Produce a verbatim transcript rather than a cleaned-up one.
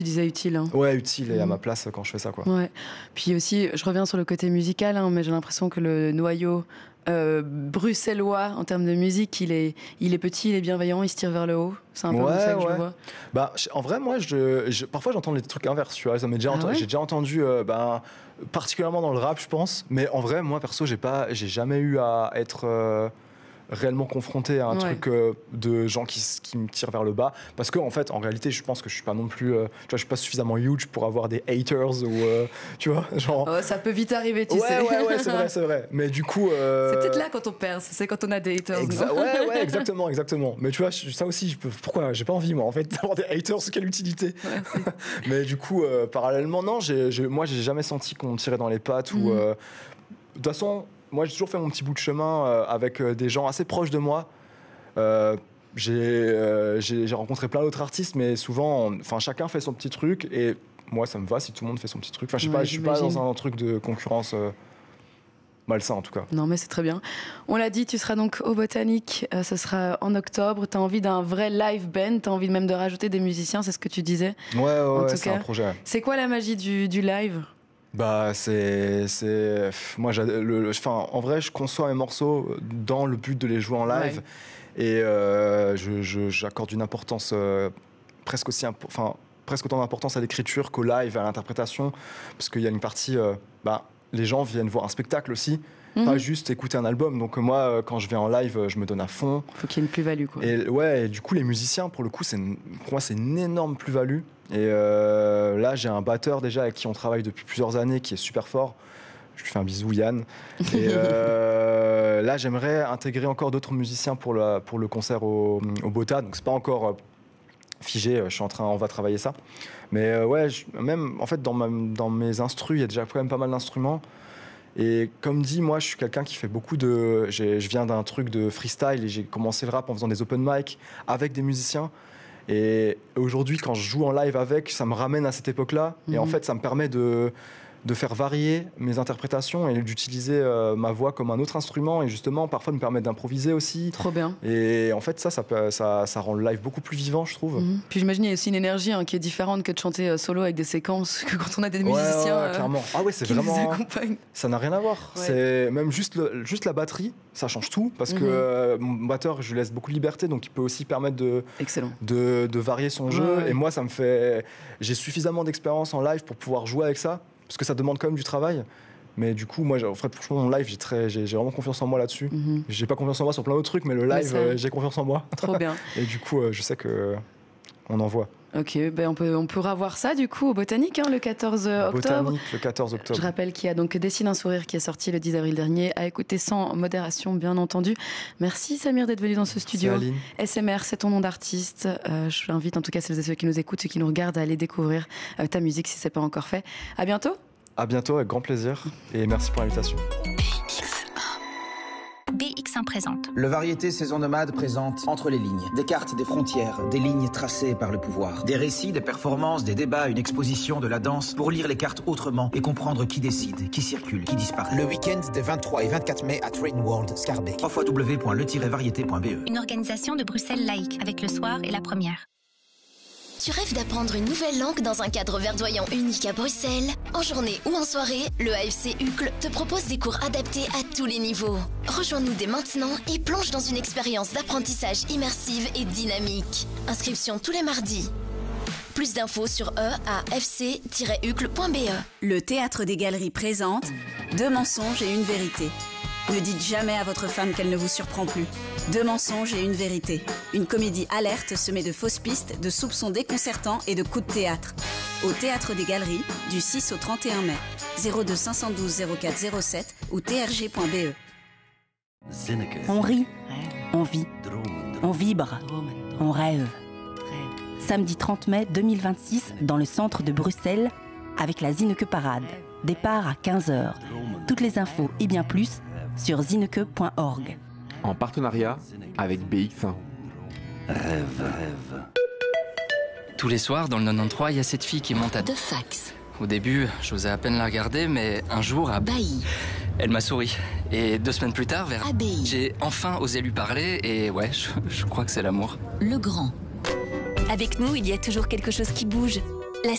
Tu disais utile. Hein. Ouais, utile et mmh. à ma place quand je fais ça, quoi. Ouais. Puis aussi, je reviens sur le côté musical, hein, mais j'ai l'impression que le noyau euh, bruxellois, en termes de musique, il est, il est petit, il est bienveillant, il se tire vers le haut. C'est un peu ouais, comme ça que ouais. je le vois. Bah, en vrai, moi, je, je, parfois j'entends des trucs inverses, tu vois. Ça m'est déjà ah entendu, ouais j'ai déjà entendu, euh, bah, particulièrement dans le rap, je pense. Mais en vrai, moi, perso, j'ai pas, j'ai jamais eu à être... Euh, réellement confronté à un ouais. truc euh, de gens qui, qui me tirent vers le bas, parce que en fait en réalité je pense que je suis pas non plus euh, tu vois, je suis pas suffisamment huge pour avoir des haters ou euh, tu vois genre oh, ça peut vite arriver, tu ouais, sais. ouais ouais c'est vrai c'est vrai mais du coup euh... c'est peut-être là quand on perce, c'est quand on a des haters. Exa- non ouais ouais exactement exactement mais tu vois ça aussi je peux, pourquoi j'ai pas envie moi en fait d'avoir des haters, quelle utilité. Ouais, mais du coup euh, parallèlement non j'ai, j'ai, moi j'ai jamais senti qu'on me tirait dans les pattes mm-hmm. ou euh... de toute façon moi, j'ai toujours fait mon petit bout de chemin euh, avec euh, des gens assez proches de moi. Euh, j'ai, euh, j'ai, j'ai rencontré plein d'autres artistes, mais souvent, enfin, chacun fait son petit truc. Et moi, ça me va si tout le monde fait son petit truc. Enfin, je sais ouais, pas, je suis pas dans un truc de concurrence euh, malsain, en tout cas. Non, mais c'est très bien. On l'a dit, tu seras donc au Botanique. Euh, ce sera en octobre. Tu as envie d'un vrai live band. Tu as envie même de rajouter des musiciens, c'est ce que tu disais. Ouais, ouais, en ouais tout c'est cas. Un projet. C'est quoi la magie du, du live ? Bah c'est c'est moi le, le, enfin en vrai je conçois mes morceaux dans le but de les jouer en live ouais. et euh, je, je j'accorde une importance euh, presque aussi impo- enfin presque autant d'importance à l'écriture qu'au live, à l'interprétation, parce qu'il y a une partie euh, bah les gens viennent voir un spectacle aussi. Mmh. Pas juste écouter un album. Donc moi, quand je vais en live, je me donne à fond. Faut qu'il y ait une plus-value, quoi. Et ouais, et du coup, les musiciens, pour le coup, c'est une, pour moi, c'est une énorme plus-value. Et euh, là, j'ai un batteur déjà avec qui on travaille depuis plusieurs années, qui est super fort. Je lui fais un bisou, Yann. Et euh, là, j'aimerais intégrer encore d'autres musiciens pour le pour le concert au, au Bota. Donc c'est pas encore figé. Je suis en train, on va travailler ça. Mais euh, ouais, je, même en fait, dans ma, dans mes instrus, il y a déjà quand même pas mal d'instruments. Et comme dit, moi, je suis quelqu'un qui fait beaucoup de... J'ai, je viens d'un truc de freestyle et j'ai commencé le rap en faisant des open mic avec des musiciens. Et aujourd'hui, quand je joue en live avec, ça me ramène à cette époque-là. Mmh. Et en fait, ça me permet de... de faire varier mes interprétations et d'utiliser euh, ma voix comme un autre instrument et justement parfois de me permettre d'improviser aussi. Trop bien. Et en fait ça ça, peut, ça, ça rend le live beaucoup plus vivant, je trouve. Mmh. Puis j'imagine il y a aussi une énergie hein, qui est différente que de chanter euh, solo avec des séquences, que quand on a des ouais, musiciens ouais, clairement. Ah ouais, c'est qui vraiment... nous accompagnent. Ça n'a rien à voir. Ouais. C'est même juste, le, juste la batterie, ça change tout parce mmh. que euh, mon batteur, je lui laisse beaucoup de liberté, donc il peut aussi permettre de, Excellent. de, de varier son jeu. Ouais, ouais. Et moi, ça me fait... J'ai suffisamment d'expérience en live pour pouvoir jouer avec ça. Parce que ça demande quand même du travail. Mais du coup, moi, en fait, franchement, mon live, j'ai, très, j'ai, j'ai vraiment confiance en moi là-dessus. Mm-hmm. J'ai pas confiance en moi sur plein d'autres trucs, mais le live, mais euh, j'ai confiance en moi. Trop bien. Et du coup, euh, je sais qu'on en voit. Ok, ben on, peut, on pourra voir ça du coup au Botanique hein, le quatorze octobre. Botanique, le quatorze octobre. Je rappelle qu'il y a donc Dessine un sourire qui est sorti le dix avril dernier, à écouter sans modération bien entendu. Merci Samir d'être venu dans ce studio. Aline. S M R, c'est ton nom d'artiste. Euh, je l'invite en tout cas celles et ceux qui nous écoutent, ceux qui nous regardent à aller découvrir euh, ta musique si c'est pas encore fait. À bientôt. À bientôt, avec grand plaisir et merci pour l'invitation. B X un présente. Le Variété Saison Nomade présente Entre les lignes. Des cartes, des frontières, des lignes tracées par le pouvoir. Des récits, des performances, des débats, une exposition, de la danse pour lire les cartes autrement et comprendre qui décide, qui circule, qui disparaît. Le week-end des vingt-trois et vingt-quatre mai à Train World, Scarbeck. w w w point le tiret variété point b e. Une organisation de Bruxelles Laïque avec Le Soir et La Première. Tu rêves d'apprendre une nouvelle langue dans un cadre verdoyant unique à Bruxelles? En journée ou en soirée, le A F C U C L te propose des cours adaptés à tous les niveaux. Rejoins-nous dès maintenant et plonge dans une expérience d'apprentissage immersive et dynamique. Inscription tous les mardis. Plus d'infos sur e a f c tiret u c l point b e. Le Théâtre des Galeries présente Deux mensonges et une vérité. Ne dites jamais à votre femme qu'elle ne vous surprend plus. Deux mensonges et une vérité. Une comédie alerte semée de fausses pistes, de soupçons déconcertants et de coups de théâtre. Au Théâtre des Galeries, du six au trente et un mai. zéro deux cinq un deux zéro quatre zéro sept ou t r g point b e. On rit, on vit, on vibre, on rêve. Samedi trente mai deux mille vingt-six, dans le centre de Bruxelles, avec la Zineke Parade. Départ à quinze heures. Toutes les infos et bien plus sur zineke point org. En partenariat avec B X un. Rêve, rêve. Tous les soirs, dans le quatre-vingt-treize, il y a cette fille qui monte à... De fax. Au début, j'osais à peine la regarder, mais un jour, à... Bailly. Elle m'a souri. Et deux semaines plus tard, vers... Abbaye. J'ai enfin osé lui parler, et ouais, je, je crois que c'est l'amour. Le Grand. Avec nous, il y a toujours quelque chose qui bouge.